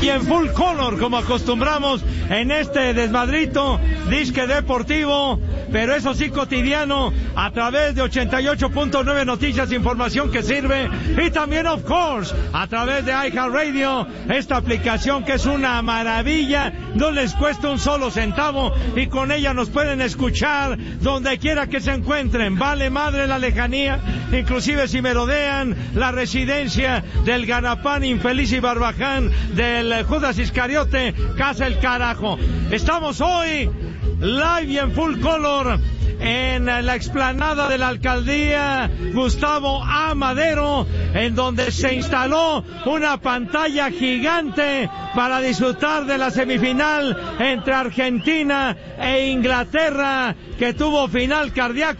Y en full color, como acostumbramos en este desmadrito, disque deportivo, pero eso sí cotidiano, a través de 88.9 Noticias, información que sirve, y también, of course, a través de iHeartRadio, esta aplicación que es una maravilla, no les cuesta un solo centavo, y con ella nos pueden escuchar donde quiera que se encuentren. Vale madre la lejanía, inclusive si merodean la residencia del Ganapán infeliz y barbaján del Judas Iscariote, casa el carajo. Estamos hoy live y en full color en la explanada de la alcaldía Gustavo A. Madero, en donde se instaló una pantalla gigante para disfrutar de la semifinal entre Argentina e Inglaterra, que tuvo final cardíaco.